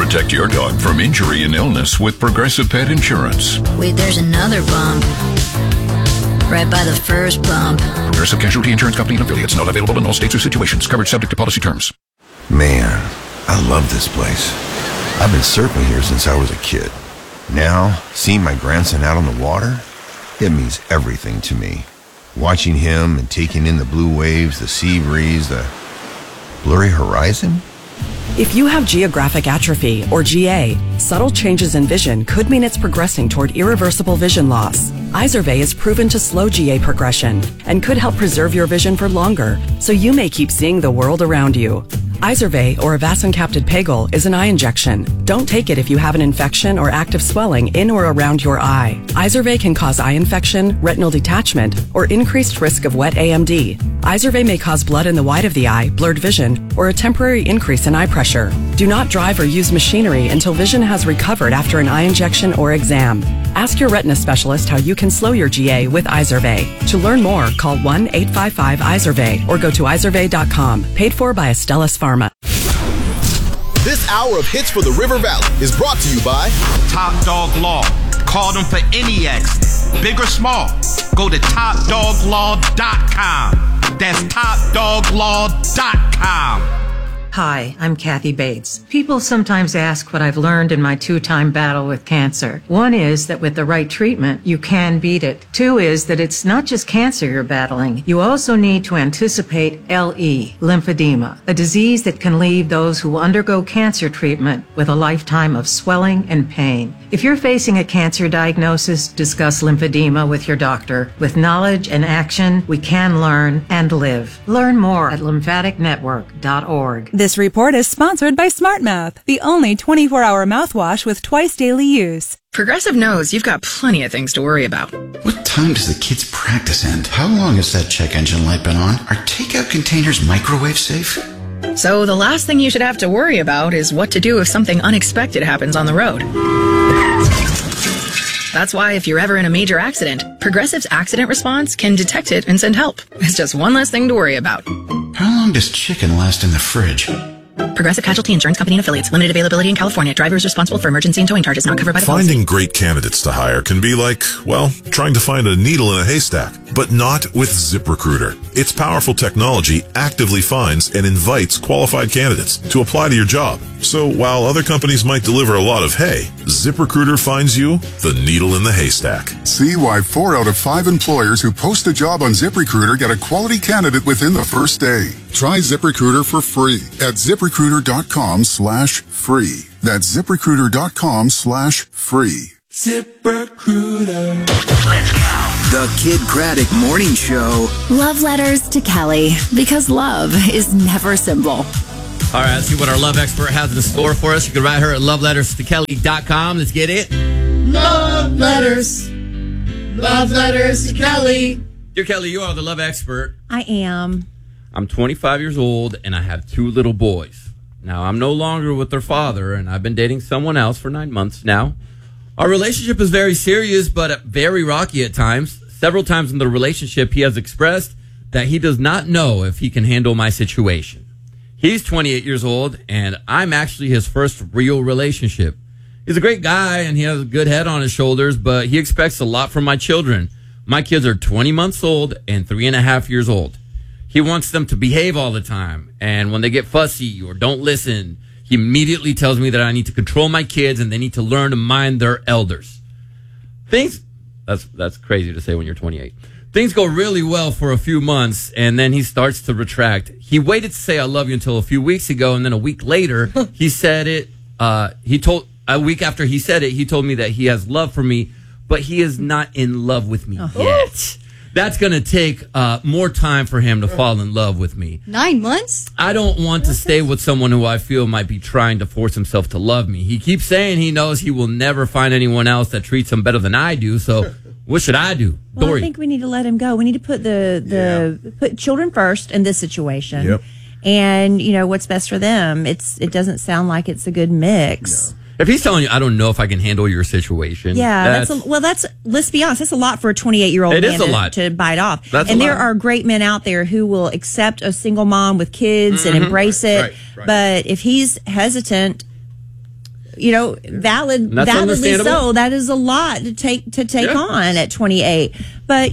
Protect your dog from injury and illness with Progressive Pet Insurance. Wait, there's another bump. Right by the first bump. Progressive Casualty Insurance Company and affiliates. Not available in all states or situations. Coverage subject to policy terms. Man, I love this place. I've been surfing here since I was a kid. Now, seeing my grandson out on the water, it means everything to me. Watching him and taking in the blue waves, the sea breeze, the blurry horizon. If you have geographic atrophy, or GA, subtle changes in vision could mean it's progressing toward irreversible vision loss. Izervay is proven to slow GA progression and could help preserve your vision for longer, so you may keep seeing the world around you. Izervay, or avacincaptad pegol, is an eye injection. Don't take it if you have an infection or active swelling in or around your eye. Izervay can cause eye infection, retinal detachment, or increased risk of wet AMD. Izervay may cause blood in the white of the eye, blurred vision, or a temporary increase in eye pressure. Do not drive or use machinery until vision has recovered after an eye injection or exam. Ask your retina specialist how you can slow your GA with Izervay. To learn more, call 1-855-IZERVAY or go to izervay.com. Paid for by Astellas Pharma. This hour of Hits for the River Valley is brought to you by Top Dog Law. Call them for any accident, big or small. Go to TopDogLaw.com. That's TopDogLaw.com. Hi, I'm Kathy Bates. People sometimes ask what I've learned in my 2-time battle with cancer. One is that with the right treatment, you can beat it. 2 is that it's not just cancer you're battling. You also need to anticipate LE, lymphedema, a disease that can leave those who undergo cancer treatment with a lifetime of swelling and pain. If you're facing a cancer diagnosis, discuss lymphedema with your doctor. With knowledge and action, we can learn and live. Learn more at lymphaticnetwork.org. This report is sponsored by SmartMouth, the only 24-hour mouthwash with twice daily use. Progressive knows you've got plenty of things to worry about. What time does the kids' practice end? How long has that check engine light been on? Are takeout containers microwave safe? So the last thing you should have to worry about is what to do if something unexpected happens on the road. That's why if you're ever in a major accident, Progressive's accident response can detect it and send help. It's just one less thing to worry about. How long does chicken last in the fridge? Progressive Casualty Insurance Company and affiliates. Limited availability in California. Driver is responsible for emergency and towing charges not covered by the policy. Finding great candidates to hire can be like, well, trying to find a needle in a haystack, but not with ZipRecruiter. Its powerful technology actively finds and invites qualified candidates to apply to your job. So while other companies might deliver a lot of hay, ZipRecruiter finds you the needle in the haystack. See why 4 out of 5 employers who post a job on ZipRecruiter get a quality candidate within the first day. Try ZipRecruiter for free at ZipRecruiter.com/free. That's ZipRecruiter.com/free. ZipRecruiter. Let's go. The Kid Craddock Morning Show. Love letters to Kelly, because love is never simple. All right, let's see what our love expert has in store for us. You can write her at loveletterstokelly.com. Let's get it. Love letters. Love letters to Kelly. Dear Kelly, you are the love expert. I am. I'm 25 years old, and I have 2 little boys. Now, I'm no longer with their father, and I've been dating someone else for 9 months now. Our relationship is very serious, but very rocky at times. Several times in the relationship, he has expressed that he does not know if he can handle my situation. He's 28 years old, and I'm actually his first real relationship. He's a great guy, and he has a good head on his shoulders, but he expects a lot from my children. My kids are 20 months old and 3.5 years old. He wants them to behave all the time, and when they get fussy or don't listen, he immediately tells me that I need to control my kids and they need to learn to mind their elders. That's crazy to say when you're 28. Things go really well for a few months, and then he starts to retract. He waited to say I love you until a few weeks ago, and then a week later, he said it. A week after he said it, he told me that he has love for me, but he is not in love with me yet. That's going to take more time for him to fall in love with me. 9 months? I don't want to stay with someone who I feel might be trying to force himself to love me. He keeps saying he knows he will never find anyone else that treats him better than I do, so what should I do? Well, Dory. I think we need to let him go. We need to put put children first in this situation. Yep. And, you know, what's best for them. It doesn't sound like it's a good mix. No. If he's telling you, I don't know if I can handle your situation. Yeah, let's be honest, that's a lot for a 28-year-old man to bite off. There are great men out there who will accept a single mom with kids and embrace it. Right. But if he's hesitant, validly so. That is a lot to take on at 28. But,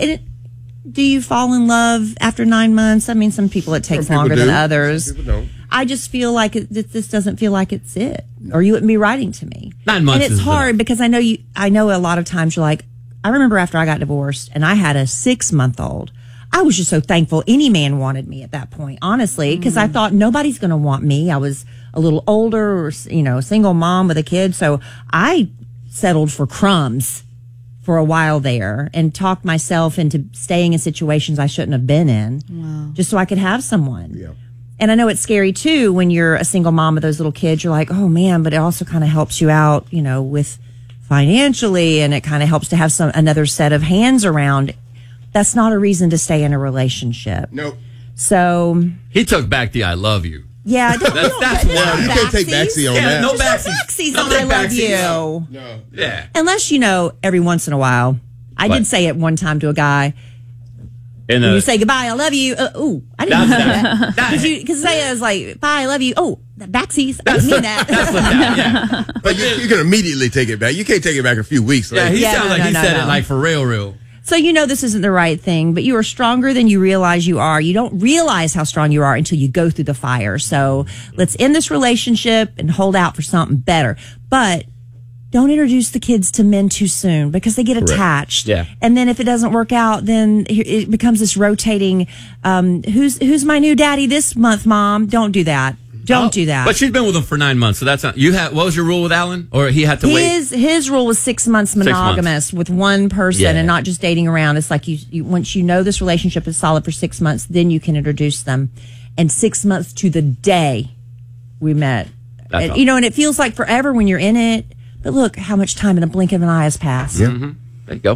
do you fall in love after 9 months? I mean, some people it takes longer than others. Some people don't. I just feel like this doesn't feel like it's it, or you wouldn't be writing to me. 9 months, and it's hard because I know a lot of times you're like, I remember after I got divorced and I had a 6-month-old. I was just so thankful any man wanted me at that point, honestly, because I thought nobody's going to want me. I was a little older, or, single mom with a kid, so I settled for crumbs for a while there and talked myself into staying in situations I shouldn't have been in, just so I could have someone. Yeah. And I know it's scary too when you're a single mom with those little kids. You're like, oh man, but it also kind of helps you out, with financially, and it kind of helps to have another set of hands around. That's not a reason to stay in a relationship. Nope. So he took back the "I love you." Yeah, that's one. You can't take backseat on that. No backsies on "I love you." No. Yeah. Unless every once in a while. I did say it one time to a guy. When you say goodbye, I love you. I didn't mean that. Because I was like, bye, I love you. Oh, backsies. I didn't mean that. But you can immediately take it back. You can't take it back a few weeks later. Yeah, he sounds like he said it like for real. So this isn't the right thing, but you are stronger than you realize you are. You don't realize how strong you are until you go through the fire. So let's end this relationship and hold out for something better. But don't introduce the kids to men too soon because they get attached. Yeah. And then if it doesn't work out, then it becomes this rotating, who's my new daddy this month, Mom? Don't do that. Don't do that. But she's been with him for 9 months, so that's not. What was your rule with Alan? Or he had to wait? His rule was 6 months monogamous with one person and not just dating around. It's like you once you know this relationship is solid for 6 months, then you can introduce them. And 6 months to the day we met. And it feels like forever when you're in it. But look how much time in a blink of an eye has passed. Yeah. Mm-hmm. There you go.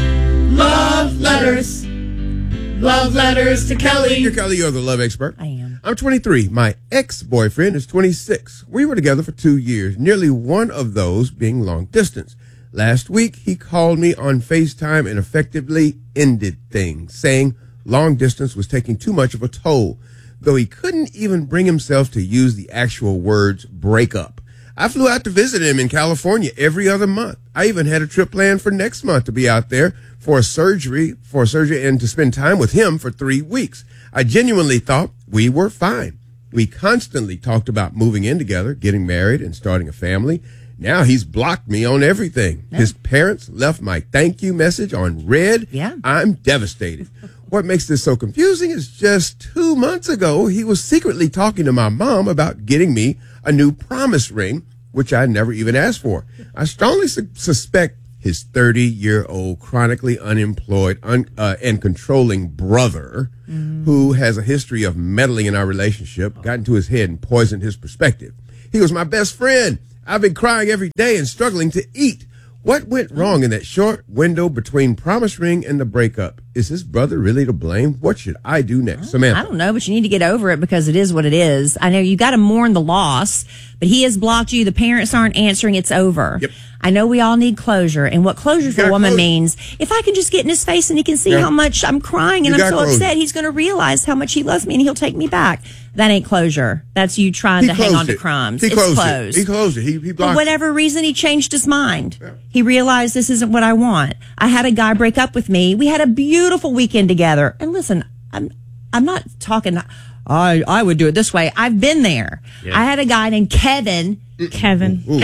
Love letters. Love letters to Kelly. You're Kelly. You're the love expert. I am. I'm 23. My ex-boyfriend is 26. We were together for 2 years, nearly one of those being long distance. Last week, he called me on FaceTime and effectively ended things, saying long distance was taking too much of a toll, though he couldn't even bring himself to use the actual words break up. I flew out to visit him in California every other month. I even had a trip planned for next month to be out there for a surgery and to spend time with him for 3 weeks. I genuinely thought we were fine. We constantly talked about moving in together, getting married, and starting a family. Now he's blocked me on everything. Yeah. His parents left my thank you message on red. Yeah. I'm devastated. What makes this so confusing is just 2 months ago, he was secretly talking to my mom about getting me a new promise ring, which I never even asked for. I strongly suspect his 30-year-old chronically unemployed and controlling brother, who has a history of meddling in our relationship, got into his head and poisoned his perspective. He was my best friend. I've been crying every day and struggling to eat. What went wrong in that short window between promise ring and the breakup? Is his brother really to blame? What should I do next? Samantha. I don't know, but you need to get over it because it is what it is. I know you got to mourn the loss, but he has blocked you. The parents aren't answering. It's over. Yep. I know we all need closure. And what closure for a woman means, if I can just get in his face and he can see how much I'm crying and I'm so upset, he's going to realize how much he loves me and he'll take me back. That ain't closure. That's you trying to hang on to crumbs. He closed closed. it. He closed it. He blocked it. For whatever reason, he changed his mind. Yeah. He realized this isn't what I want. I had a guy break up with me. We had a beautiful weekend together. And listen, I'm not talking, I would do it this way. I've been there. Yeah. I had a guy named Kevin. Kevin. We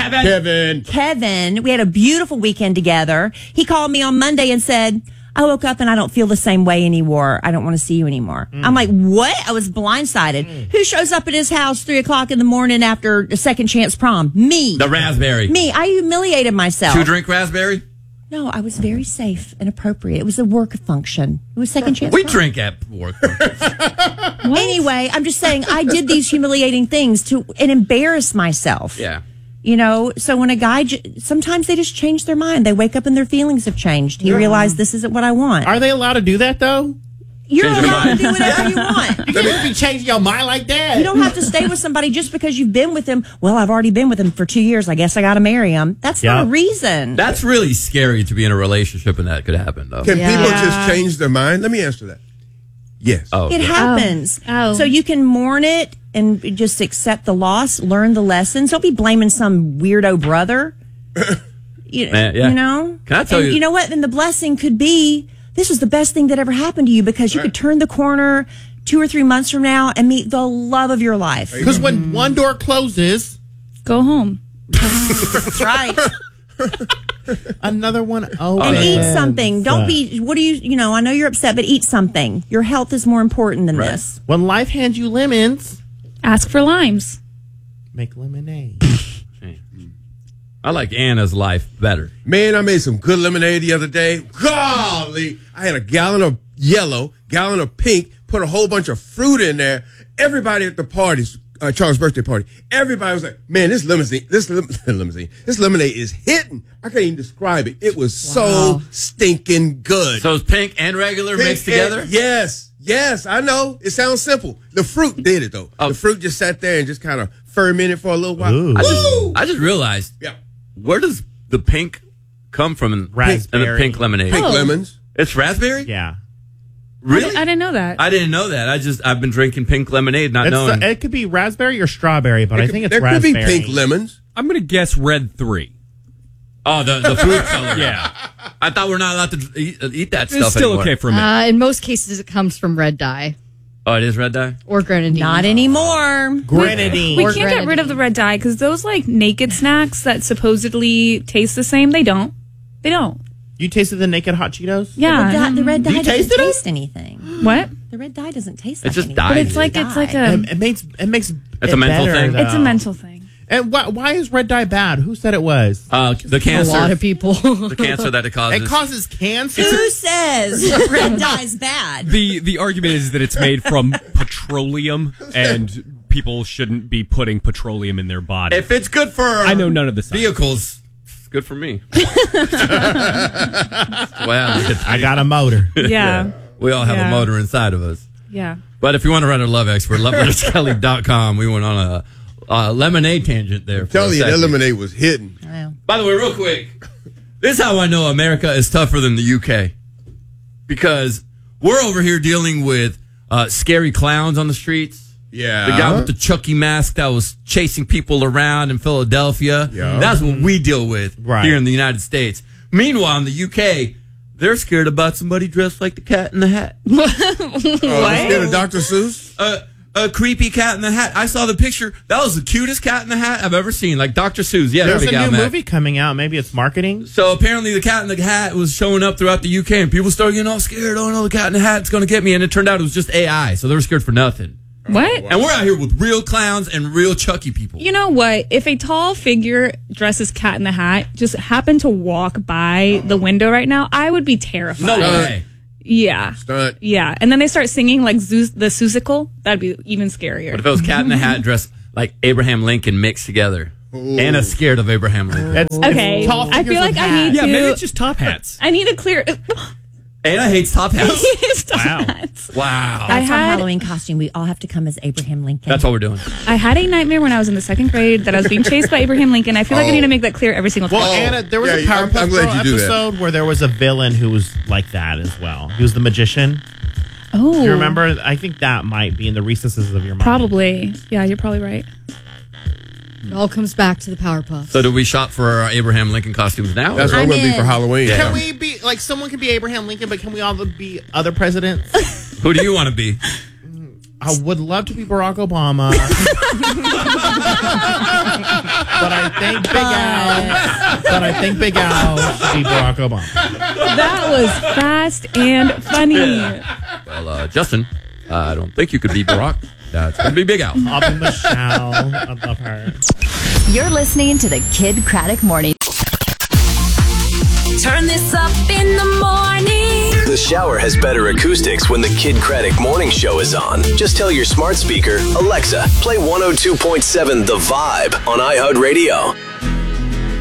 had a beautiful weekend together. He called me on Monday and said, I woke up and I don't feel the same way anymore. I don't want to see you anymore. I'm like, what? I was blindsided. Who shows up at his house 3:00 in the morning after a second chance prom? Me. The raspberry. Me. I humiliated myself. 2-drink raspberry? No, I was very safe and appropriate. It was a work function. It was second chance We prom. drink at work. Anyway, I'm just saying I did these humiliating things and embarrass myself. Yeah. So when a guy, sometimes they just change their mind. They wake up and their feelings have changed. He realized this isn't what I want. Are they allowed to do that, though? You're allowed to do whatever you want. You can't be changing your mind like that. You don't have to stay with somebody just because you've been with them. Well, I've already been with him for 2 years. I guess I got to marry him. That's not a reason. That's really scary to be in a relationship and that could happen, though. Can people just change their mind? Let me answer that. Yes. It happens. So you can mourn it and just accept the loss, learn the lessons. Don't be blaming some weirdo brother. You know? Can I tell you? You know what? And the blessing could be, this was the best thing that ever happened to you because you could turn the corner 2 or 3 months from now and meet the love of your life. Because when one door closes, go home. That's right. Another one opens. And eat something. Don't be, I know you're upset, but eat something. Your health is more important than this. When life hands you lemons, ask for limes. Make lemonade. I like Anna's life better. Man, I made some good lemonade the other day. Golly, I had a gallon of yellow, gallon of pink, put a whole bunch of fruit in there. Everybody at the parties, Charles' birthday party, everybody was like, man, this lemonade is hitting. I can't even describe it. It was so stinking good. So it's pink and regular mixed together? Yes, I know. It sounds simple. The fruit did it, though. The fruit just sat there and just kind of fermented for a little while. I just realized, where does the pink come from in the pink lemonade? Pink lemons. It's raspberry? Yeah. Really? I didn't know that. I didn't know that. I've been drinking pink lemonade, not knowing. It could be raspberry or strawberry, but I think it's raspberry. There could be pink lemons. I'm going to guess red 3. Oh, the fruit color. Yeah. I thought we're not allowed to eat that stuff It's still anymore. okay for me. In most cases, it comes from red dye. Oh, it is red dye? Or grenadine. Not anymore. Grenadine. We can't get rid of the red dye because those like naked snacks that supposedly taste the same, they don't. They don't. You tasted the naked hot Cheetos? Yeah. The red dye You doesn't tasted taste anything. What? The red dye doesn't taste It's like just anything. dye. But it's like a. It makes It's a mental better, thing? though. It's a mental thing. And why is red dye bad? Who said it was? The cancer. A lot of people. The cancer that it causes. It causes cancer? Who says red dye's bad? The argument is that it's made from petroleum, and people shouldn't be putting petroleum in their body. If it's good for I know none of the science. vehicles, it's good for me. I got a motor. Yeah. We all have Yeah. a motor inside of us. Yeah. But if you want to run a love expert, loveletterskelly.com. We went on a lemonade tangent there. Tell you, that lemonade was hidden. By the way, real quick, this is how I know America is tougher than the UK. Because we're over here dealing with scary clowns on the streets. Yeah. The guy with the Chucky mask that was chasing people around in Philadelphia. Yeah. That's what we deal with here in the United States. Meanwhile, in the UK, they're scared about somebody dressed like the Cat in the Hat. They're scared of Dr. Seuss? A creepy Cat in the Hat. I saw the picture. That was the cutest Cat in the Hat I've ever seen. Like Dr. Seuss. Yeah, There's big a Al new Mac. movie coming out. Maybe it's marketing. So apparently the Cat in the Hat was showing up throughout the UK, and people started getting all scared. Oh no, the Cat in the Hat's going to get me. And it turned out it was just AI. So they were scared for nothing. What? And we're out here with real clowns and real Chucky people. You know what? If a tall figure dressed as Cat in the Hat just happened to walk by the window right now, I would be terrified. No way. Yeah. Stunt. Yeah. And then they start singing like the Seussical. That'd be even scarier. But if it was Cat in the Hat dressed like Abraham Lincoln mixed together. Anna's scared of Abraham Lincoln. Okay. I feel like I need to. Yeah, maybe it's just top hats. I need to clear. Anna hates top hats. It's top hats. Wow. That's our Halloween costume. We all have to come as Abraham Lincoln. That's what we're doing. I had a nightmare when I was in the 2nd grade that I was being chased by Abraham Lincoln. I feel like I need to make that clear every single time. Well, Anna, there was a I'm Powerpuff glad Girl you do that. episode where there was a villain who was like that as well. He was the magician. Oh. Do you remember? I think that might be in the recesses of your mind. Probably. Yeah, you're probably right. It all comes back to the Powerpuff. So do we shop for our Abraham Lincoln costumes now? That's what I'm going to be for Halloween. Yeah. Can we be, like, someone can be Abraham Lincoln, but can we all be other presidents? Who do you want to be? I would love to be Barack Obama. But I think Big Al should be Barack Obama. That was fast and funny. Well, Justin, I don't think you could be Barack. That's going to be Big Al. I'll be Michelle. I love her. You're listening to the Kid Craddock Morning. Turn this up in the morning. The shower has better acoustics when the Kid Craddock Morning Show is on. Just tell your smart speaker, Alexa, play 102.7 The Vibe on iHeartRadio.